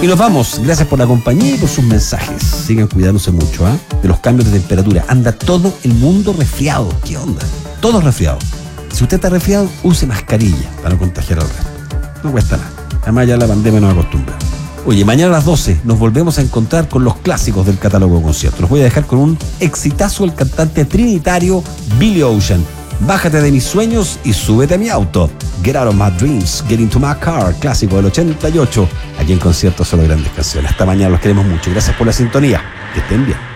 Y nos vamos. Gracias por la compañía y por sus mensajes. Sigan cuidándose mucho, de los cambios de temperatura. Anda todo el mundo resfriado. ¿Qué onda? Todos resfriados. Si usted está resfriado, use mascarilla para no contagiar al resto. No cuesta nada. Además ya la pandemia nos acostumbra. Oye, mañana a las 12 nos volvemos a encontrar con los clásicos del catálogo de conciertos. Los voy a dejar con un exitazo del cantante trinitario Billy Ocean. Bájate de mis sueños y súbete a mi auto. Get out of my dreams, get into my car, clásico del 88. Aquí en Conciertos Solo Grandes Canciones. Hasta mañana, los queremos mucho. Gracias por la sintonía. Que estén bien.